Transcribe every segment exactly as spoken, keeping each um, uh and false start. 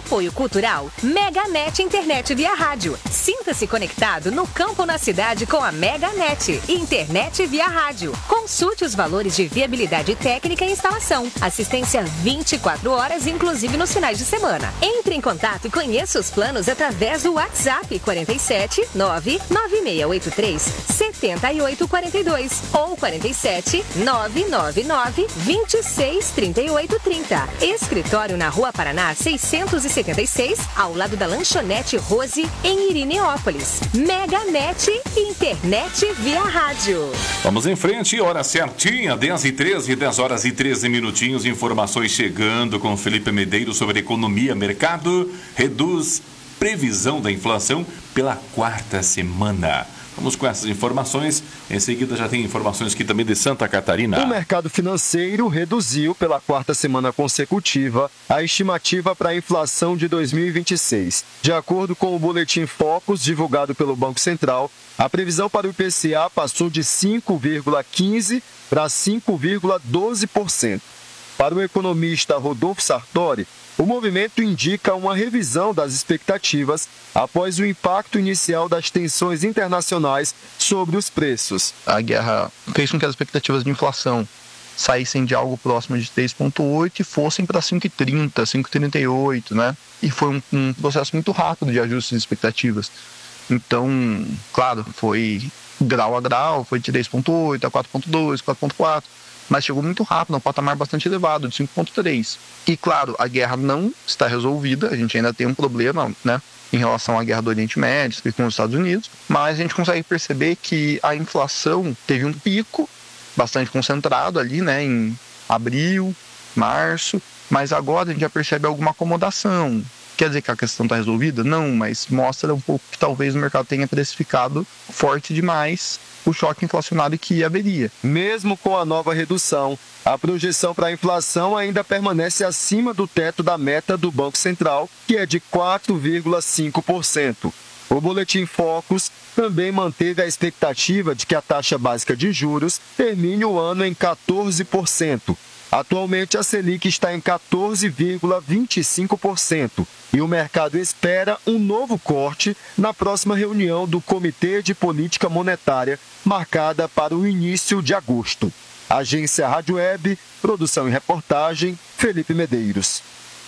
Apoio Cultural MegaNet Internet via rádio. Sinta-se conectado no campo ou na cidade com a MegaNet Internet via rádio. Consulte os valores de viabilidade técnica e instalação. Assistência vinte e quatro horas, inclusive nos finais de semana. Entre em contato e conheça os planos através do WhatsApp quarenta e sete, nove nove seis oito três, sete oito quatro dois ou quarenta e sete, nove nove nove, vinte e seis, trinta e oito, trinta. Escritório na Rua Paraná seiscentos e setenta e seis, ao lado da Lanchonete Rose, em Irineópolis. MegaNet Internet via rádio. Vamos em frente, hora certinha, dez e treze, dez horas e treze minutinhos. Informações chegando com Felipe Medeiros sobre economia, mercado, reduz previsão da inflação pela quarta semana. Vamos com essas informações. Em seguida já tem informações aqui também de Santa Catarina. O mercado financeiro reduziu pela quarta semana consecutiva a estimativa para a inflação de dois mil e vinte e seis. De acordo com o boletim Focus divulgado pelo Banco Central, a previsão para o I P C A passou de cinco vírgula quinze por cento para cinco vírgula doze por cento. Para o economista Rodolfo Sartori, o movimento indica uma revisão das expectativas após o impacto inicial das tensões internacionais sobre os preços. A guerra fez com que as expectativas de inflação saíssem de algo próximo de três vírgula oito e fossem para cinco vírgula trinta, cinco vírgula trinta e oito, né? E foi um, um processo muito rápido de ajuste de expectativas. Então, claro, foi grau a grau, foi de três vírgula oito a quatro vírgula dois, quatro vírgula quatro. Mas chegou muito rápido, um patamar bastante elevado, de cinco vírgula três. E, claro, a guerra não está resolvida, a gente ainda tem um problema, né, em relação à guerra do Oriente Médio e com os Estados Unidos, mas a gente consegue perceber que a inflação teve um pico bastante concentrado ali, né, em abril, março, mas agora a gente já percebe alguma acomodação. Quer dizer que a questão está resolvida? Não, mas mostra um pouco que talvez o mercado tenha precificado forte demais o choque inflacionário que haveria. Mesmo com a nova redução, a projeção para a inflação ainda permanece acima do teto da meta do Banco Central, que é de quatro vírgula cinco por cento. O Boletim Focus também manteve a expectativa de que a taxa básica de juros termine o ano em quatorze por cento. Atualmente, a Selic está em quatorze vírgula vinte e cinco por cento e o mercado espera um novo corte na próxima reunião do Comitê de Política Monetária, marcada para o início de agosto. Agência Rádio Web, produção e reportagem, Felipe Medeiros.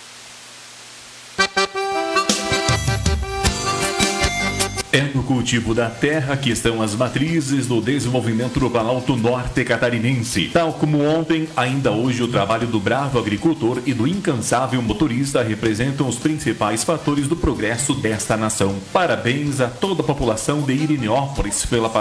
É no cultivo da terra que estão as matrizes do desenvolvimento do Planalto Norte Catarinense. Tal como ontem, ainda hoje o trabalho do bravo agricultor e do incansável motorista representam os principais fatores do progresso desta nação. Parabéns a toda a população de Irineópolis pela